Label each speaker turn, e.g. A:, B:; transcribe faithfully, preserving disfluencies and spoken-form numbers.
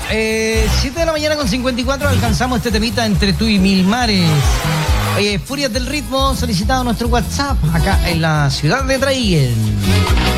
A: eh, siete de la mañana con cincuenta y cuatro alcanzamos este temita entre tú y mil mares. Oye, Furias del Ritmo, solicitado nuestro WhatsApp acá en la ciudad de Traiguén.